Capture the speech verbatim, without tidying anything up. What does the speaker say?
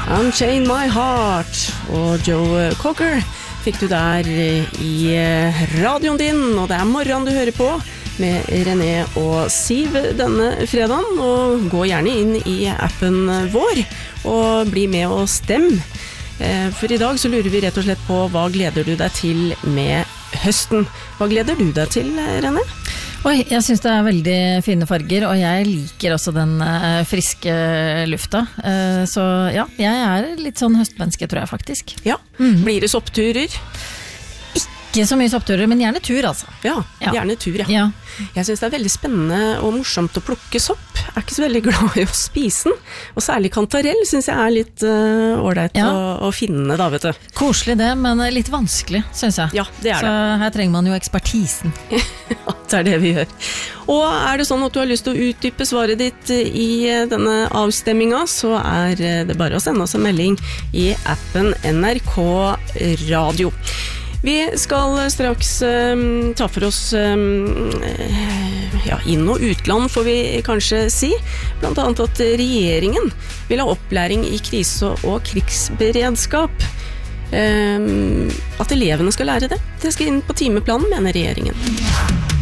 Unchain My Heart og Joe Cocker fikk du der i radioen din, og det er morgen du hører på med René og Siv denne fredagen, og gå gjerne inn i appen vår og bli med og stem. For i dag så lurer vi rett og slett på hva gleder du deg til med høsten. Hva gleder du deg til, René? Oi, jeg synes det er veldig fine farger, og jeg liker også den uh, friske lufta. Uh, så ja, jeg er litt sånn høstmenneske, tror jeg faktisk. Ja, mm. Blir det soppturer? Ikke så mye soppturer, men gjerne tur altså. Ja, ja. Gjerne tur, ja. ja. Jeg synes det er veldig spennende og morsomt å plukke sopp. Jeg er ikke så veldig glad i å spise den, og særlig kantarell synes jeg er litt uh, ordentlig ja. å, å finne da, vet du. Koselig det, men litt vanskelig, synes jeg. Ja, det er så det. Så her trenger man jo ekspertisen. Ja, det er det vi gjør. Og er det sånn at du har lyst til å utdype svaret ditt i denne avstemminga, så er det bare å sende oss en melding i appen N R K Radio. Vi skal straks um, ta for oss um, ja, inn- og utland, får vi kanskje si. Blant annet at regjeringen vil ha opplæring i krise- og krigsberedskap. Um, at elevene skal lære det. Det skal inn på timeplanen, mener regjeringen.